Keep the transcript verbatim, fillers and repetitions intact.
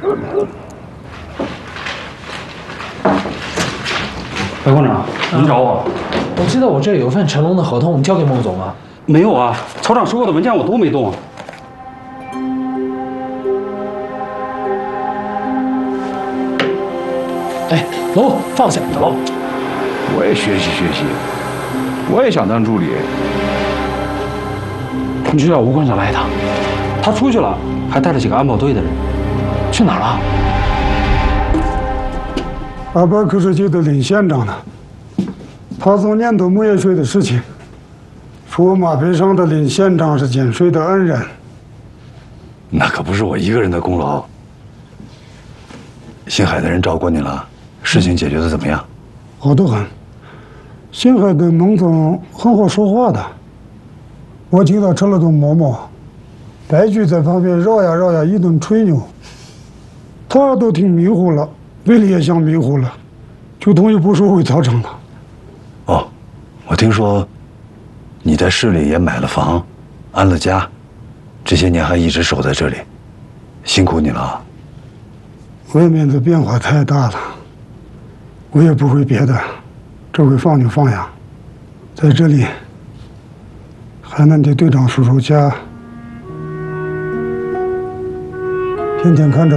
白工长，您找我？ 我记得我这里有份成龙的合同，交给孟总了。 没有啊，草场收购的文件我都没动。 哎，龙，放下，龙。 我也学习学习，我也想当助理。 你去找吴馆长来一趟，他出去了，还带了几个安保队的人，去哪儿了？ 阿伯可是记得林县长呢，他总念叨木业税的事情，说马背上的林县长是减税的恩人。 那可不是我一个人的功劳。星海的人找过你了，事情解决的怎么样？ 好得很。星海跟孟总很好说话的，我听他吃了顿馍馍，白菊在旁边绕呀绕呀一顿吹牛，他都听迷糊了，胃里也想迷糊了，就同意不收回草场了。 哦，我听说你在市里也买了房，安了家，这些年还一直守在这里，辛苦你了。 外面的变化太大了，我也不会别的，这回放就放呀，在这里还能给队长叔叔家，天天看着。